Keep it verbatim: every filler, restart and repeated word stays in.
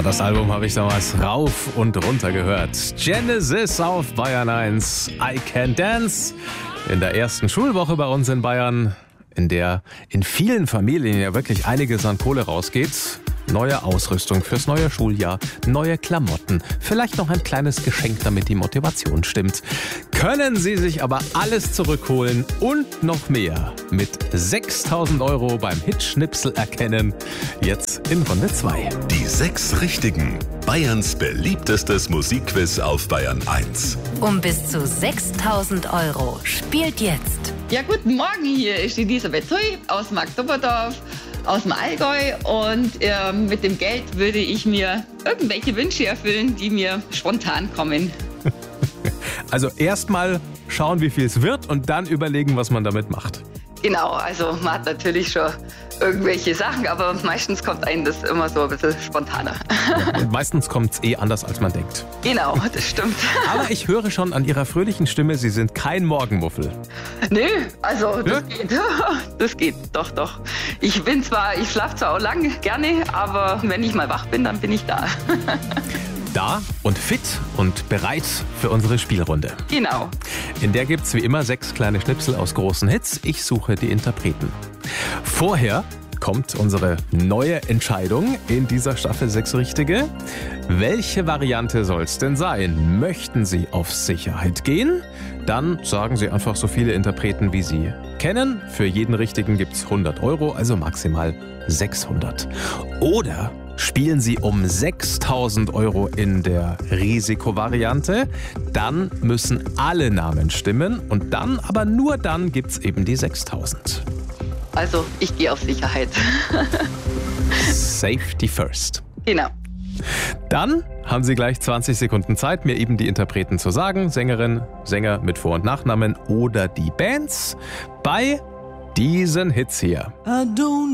das Album habe ich damals rauf und runter gehört. Genesis auf Bayern eins. I Can Dance. In der ersten Schulwoche bei uns in Bayern, in der in vielen Familien ja wirklich einiges an Kohle rausgeht. Neue Ausrüstung fürs neue Schuljahr, neue Klamotten, vielleicht noch ein kleines Geschenk, damit die Motivation stimmt. Können Sie sich aber alles zurückholen und noch mehr mit sechstausend Euro beim Hitschnipsel erkennen. Jetzt in Runde zwei. Die sechs Richtigen. Bayerns beliebtestes Musikquiz auf Bayern eins. Um bis zu sechstausend Euro. Spielt jetzt. Ja, guten Morgen, hier ist Elisabeth Hui aus Marktoberdorf, aus dem Allgäu, und äh, mit dem Geld würde ich mir irgendwelche Wünsche erfüllen, die mir spontan kommen. Also erstmal schauen, wie viel es wird und dann überlegen, was man damit macht. Genau, also man hat natürlich schon irgendwelche Sachen, aber meistens kommt einem das immer so ein bisschen spontaner. Ja, und meistens kommt es eh anders, als man denkt. Genau, das stimmt. Aber ich höre schon an Ihrer fröhlichen Stimme, Sie sind kein Morgenmuffel. Nö, also das Ja? geht. Das geht, doch, doch. Ich bin zwar, ich schlafe zwar auch lange gerne, aber wenn ich mal wach bin, dann bin ich da. Da und fit und bereit für unsere Spielrunde. Genau. In der gibt's wie immer sechs kleine Schnipsel aus großen Hits. Ich suche die Interpreten. Vorher kommt unsere neue Entscheidung in dieser Staffel sechs Richtige. Welche Variante soll's denn sein? Möchten Sie auf Sicherheit gehen? Dann sagen Sie einfach so viele Interpreten, wie Sie kennen. Für jeden Richtigen gibt's hundert Euro, also maximal sechshundert. Oder spielen Sie um sechstausend Euro in der Risikovariante, dann müssen alle Namen stimmen und dann, aber nur dann, gibt's eben die sechstausend. Also ich gehe auf Sicherheit. Safety first. Genau. Dann haben Sie gleich zwanzig Sekunden Zeit, mir eben die Interpreten zu sagen, Sängerin, Sänger mit Vor- und Nachnamen oder die Bands bei diesen Hits hier. I don't